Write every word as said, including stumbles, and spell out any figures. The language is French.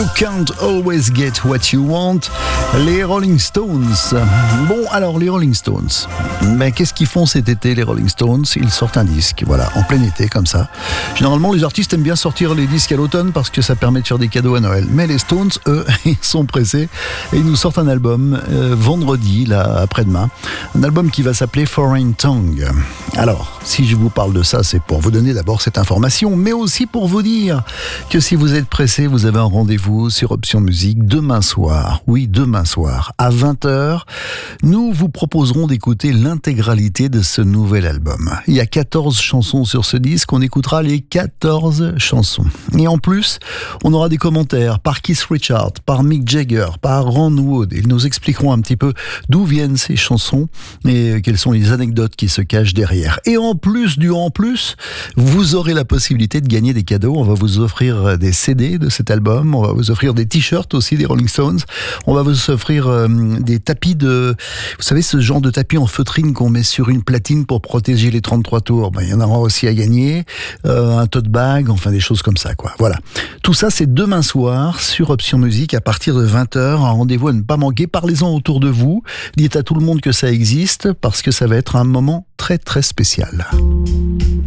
Can't Always Get What You Want, les Rolling Stones. Bon, alors les Rolling Stones, mais qu'est-ce qu'ils font cet été, les Rolling Stones? Ils sortent un disque, voilà, en plein été comme ça. Généralement, les artistes aiment bien sortir les disques à l'automne parce que ça permet de faire des cadeaux à Noël. Mais les Stones, eux, ils sont pressés et ils nous sortent un album euh, vendredi, là, après-demain. Un album qui va s'appeler Foreign Tongue. Alors, si je vous parle de ça, c'est pour vous donner d'abord cette information, mais aussi pour vous dire que si vous êtes pressé, vous avez un rendez-vous sur Option Musique demain soir. Oui, demain soir, à vingt heures, nous vous proposerons d'écouter l'intégralité de ce nouvel album. Il y a quatorze chansons sur ce disque, on écoutera les quatorze chansons. Et en plus, on aura des commentaires par Keith Richards, par Mick Jagger, par Ron Wood. Ils nous expliqueront un petit peu d'où viennent ces chansons et quelles sont les anecdotes qui se cachent derrière. Et en plus du en plus, vous aurez la possibilité de gagner des cadeaux. On va vous offrir des C D de cet album, on va vous offrir des t-shirts aussi des Rolling Stones, on va vous offrir euh, des tapis de, vous savez, ce genre de tapis en feutrine qu'on met sur une platine pour protéger les trente-trois tours. Ben, il y en aura aussi à gagner, euh, un tote bag, enfin des choses comme ça, quoi. Voilà. Tout ça, c'est demain soir sur Option Musique à partir de vingt heures. Un rendez-vous à ne pas manquer. Parlez-en autour de vous. Dites à tout le monde que ça existe parce que ça va être un moment très très spécial.